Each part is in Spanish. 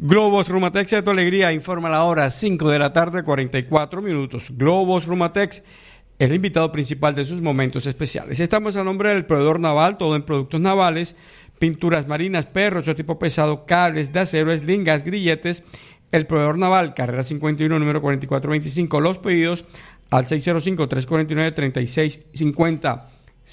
Globos Rumatex de tu alegría informa la hora 5 de la tarde, 44 minutos. Globos Rumatex es el invitado principal de sus momentos especiales. Estamos a nombre del proveedor naval, todo en productos navales, pinturas marinas, perros o tipo pesado, cables de acero, eslingas, grilletes. El proveedor naval, carrera 51, número 4425. Los pedidos al 605-349-3650.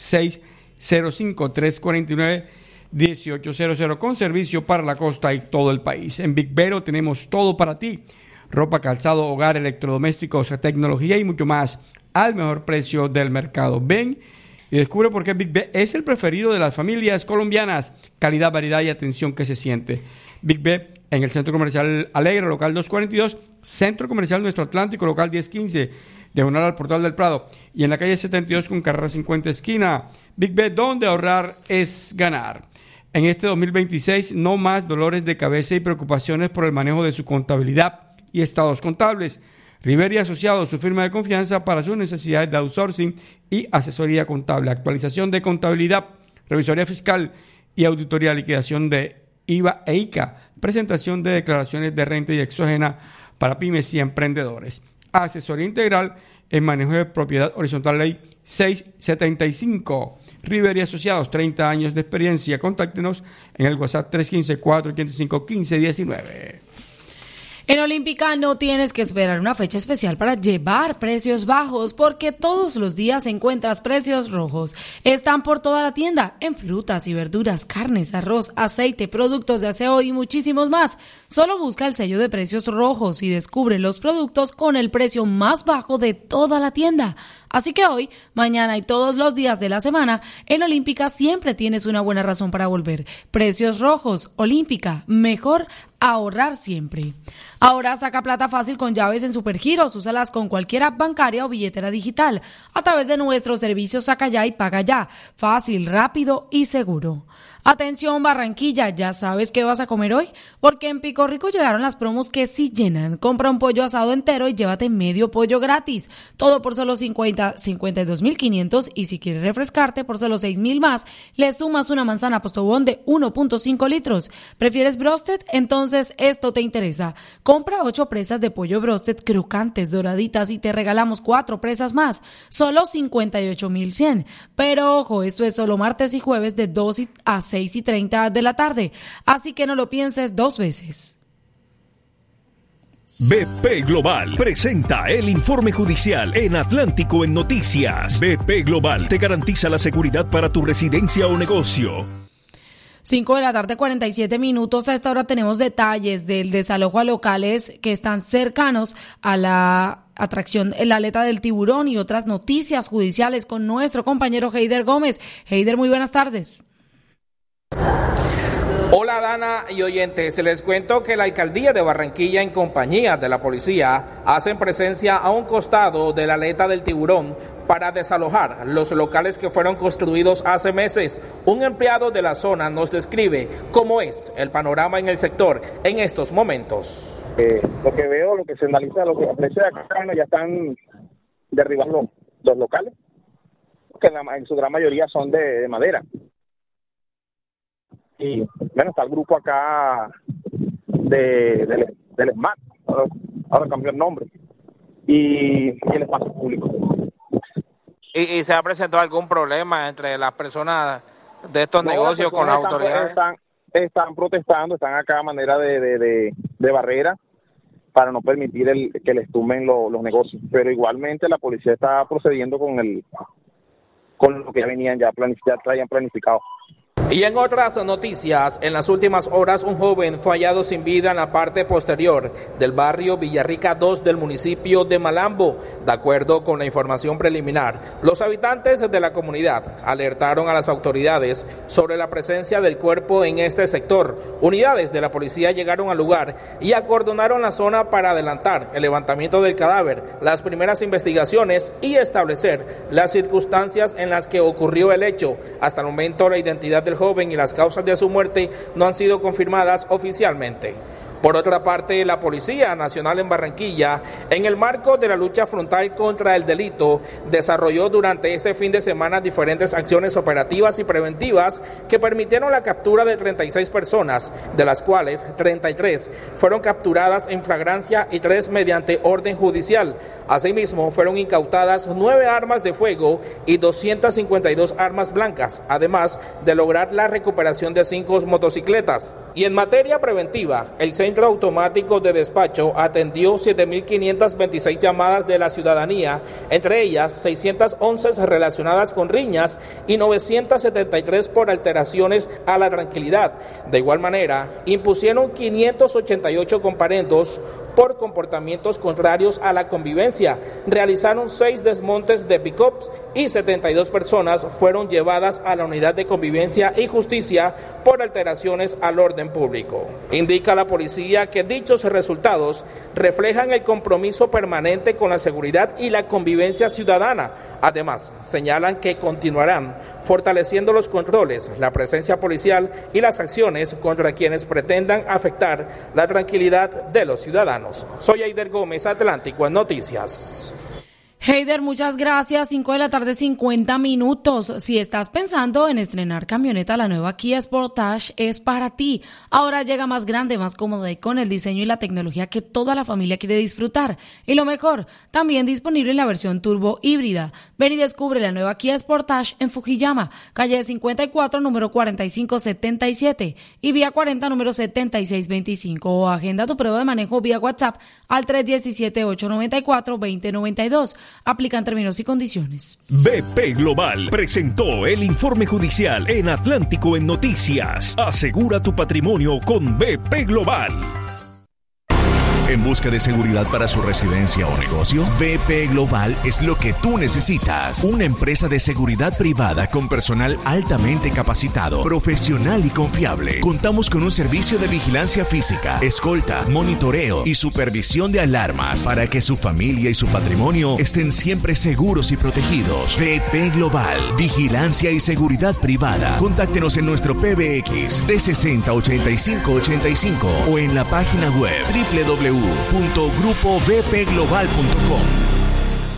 605-349-1800 con servicio para la costa y todo el país. En Big Vero tenemos todo para ti: ropa, calzado, hogar, electrodomésticos, tecnología y mucho más al mejor precio del mercado. Ven y descubre por qué Big B es el preferido de las familias colombianas. Calidad, variedad y atención que se siente. Big B en el Centro Comercial Alegra, local 242, Centro Comercial Nuestro Atlántico, local 1015, diagonal al Portal del Prado, y en la calle 72 con carrera 50 esquina. Big B, donde ahorrar es ganar. En este 2026, no más dolores de cabeza y preocupaciones por el manejo de su contabilidad y estados contables. Rivera y Asociados, su firma de confianza para sus necesidades de outsourcing y asesoría contable, actualización de contabilidad, revisoría fiscal y auditoría, liquidación de IVA e ICA, presentación de declaraciones de renta y exógena para pymes y emprendedores. Asesoría integral en manejo de propiedad horizontal, ley 675. Rivera y Asociados, 30 años de experiencia. Contáctenos en el WhatsApp 315-485-1519. En Olímpica no tienes que esperar una fecha especial para llevar precios bajos, porque todos los días encuentras precios rojos. Están por toda la tienda, en frutas y verduras, carnes, arroz, aceite, productos de aseo y muchísimos más. Solo busca el sello de precios rojos y descubre los productos con el precio más bajo de toda la tienda. Así que hoy, mañana y todos los días de la semana, en Olímpica siempre tienes una buena razón para volver. Precios rojos, Olímpica, mejor ahorrar siempre. Ahora saca plata fácil con llaves en Supergiros. Úsalas con cualquier app bancaria o billetera digital a través de nuestros servicios Saca Ya y Paga Ya. Fácil, rápido y seguro. Atención Barranquilla, ¿ya sabes qué vas a comer hoy? Porque en Pico Rico llegaron las promos que sí llenan. Compra un pollo asado entero y llévate medio pollo gratis. Todo por solo 52.500, y si quieres refrescarte por solo 6.000 más, le sumas una manzana Postobón de 1.5 litros. ¿Prefieres broasted? Entonces esto te interesa. Compra 8 presas de pollo broasted crocantes, doraditas, y te regalamos 4 presas más. Solo 58.100. Pero ojo, esto es solo martes y jueves de 2 a 6:30 de la tarde. Así que no lo pienses dos veces. BP Global presenta el informe judicial en Atlántico en Noticias. BP Global te garantiza la seguridad para tu residencia o negocio. 5 de la tarde, 47 minutos. A esta hora tenemos detalles del desalojo a locales que están cercanos a la atracción en la aleta del tiburón y otras noticias judiciales con nuestro compañero Heider Gómez. Heider, muy buenas tardes. Hola Dana y oyentes, les cuento que la alcaldía de Barranquilla en compañía de la policía hacen presencia a un costado de la aleta del tiburón para desalojar los locales que fueron construidos hace meses. Un empleado de la zona nos describe cómo es el panorama en el sector en estos momentos. Lo que veo, lo que se analiza, lo que aprecia acá, ya están derribando los locales, que en su gran mayoría son de madera. Y bueno, está el grupo acá del SMAT, ahora cambió el nombre, y el espacio público. ¿Y se ha presentado algún problema entre las personas de estos negocios con las autoridades? Están protestando, están acá a manera de barrera para no permitir que les tumben los negocios, pero igualmente la policía está procediendo con lo que ya traían planificado. Y en otras noticias, en las últimas horas un joven fue hallado sin vida en la parte posterior del barrio Villarrica 2 del municipio de Malambo. De acuerdo con la información preliminar, los habitantes de la comunidad alertaron a las autoridades sobre la presencia del cuerpo en este sector. Unidades de la policía llegaron al lugar y acordonaron la zona para adelantar el levantamiento del cadáver, las primeras investigaciones y establecer las circunstancias en las que ocurrió el hecho. Hasta el momento la identidad del joven y las causas de su muerte no han sido confirmadas oficialmente. Por otra parte, la Policía Nacional en Barranquilla, en el marco de la lucha frontal contra el delito, desarrolló durante este fin de semana diferentes acciones operativas y preventivas que permitieron la captura de 36 personas, de las cuales 33 fueron capturadas en flagrancia y 3 mediante orden judicial. Asimismo, fueron incautadas 9 armas de fuego y 252 armas blancas, además de lograr la recuperación de 5 motocicletas. Y en materia preventiva, el Centro Automático de Despacho atendió 7.526 llamadas de la ciudadanía, entre ellas 611 relacionadas con riñas y 973 por alteraciones a la tranquilidad. De igual manera, impusieron 588 comparendos por comportamientos contrarios a la convivencia. Realizaron 6 desmontes de pick-ups y 72 personas fueron llevadas a la unidad de convivencia y justicia por alteraciones al orden público. Indica la policía que dichos resultados reflejan el compromiso permanente con la seguridad y la convivencia ciudadana. Además, señalan que continuarán fortaleciendo los controles, la presencia policial y las acciones contra quienes pretendan afectar la tranquilidad de los ciudadanos. Soy Eider Gómez, Atlántico en Noticias. Heider, muchas gracias. 5 de la tarde, 50 minutos. Si estás pensando en estrenar camioneta, la nueva Kia Sportage es para ti. Ahora llega más grande, más cómoda y con el diseño y la tecnología que toda la familia quiere disfrutar. Y lo mejor, también disponible en la versión turbo híbrida. Ven y descubre la nueva Kia Sportage en Fujiyama, calle 54, número 4577 y vía 40, número 7625. O agenda tu prueba de manejo vía WhatsApp al 317-894-2092. Aplican términos y condiciones. BP Global presentó el informe judicial en Atlántico en Noticias. Asegura tu patrimonio con BP Global. En busca de seguridad para su residencia o negocio, BP Global es lo que tú necesitas. Una empresa de seguridad privada con personal altamente capacitado, profesional y confiable. Contamos con un servicio de vigilancia física, escolta, monitoreo y supervisión de alarmas para que su familia y su patrimonio estén siempre seguros y protegidos. BP Global, vigilancia y seguridad privada. Contáctenos en nuestro PBX 360-8585 o en la página web www.grupobpglobal.com.